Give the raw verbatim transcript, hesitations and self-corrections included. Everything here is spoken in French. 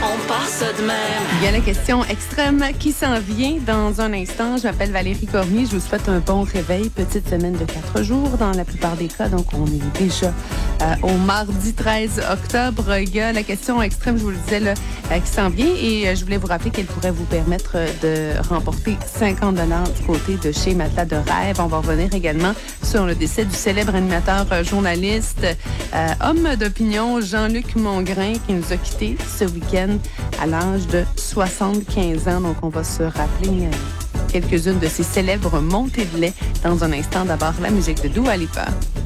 on part ça de même. Il y a la question extrême qui s'en vient dans un instant. Je m'appelle Valérie Cormier. Je vous souhaite un bon réveil. Petite semaine de quatre jours dans la plupart des cas. Donc, on est déjà euh, au mardi treize octobre. Il y a la question extrême, je vous le disais, là, euh, qui s'en vient. Et euh, je voulais vous rappeler qu'elle pourrait vous permettre de remporter cinquante dollars du côté de chez Matelas de Rêve. On va revenir également sur le décès du célèbre animateur euh, journaliste, euh, homme d'opinion Jean-Luc Mongrain, qui nous a quittés ce week-end à l'âge de soixante-quinze ans. Donc, on va se rappeler euh, quelques-unes de ces célèbres montées de lait dans un instant. D'abord, la musique de Dua Lipa.